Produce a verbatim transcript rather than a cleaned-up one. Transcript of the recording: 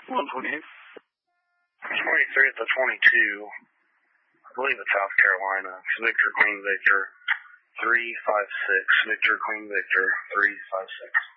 one twenty-eight. twenty-three at the twenty-two. I believe it's South Carolina. It's Victor, Queen, Victor. three five six. Victor, Queen, Victor. three five six.